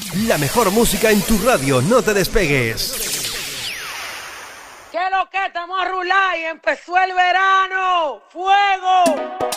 La mejor música en tu radio, no te despegues. ¿Qué lo que estamos a rular y empezó el verano? ¡Fuego!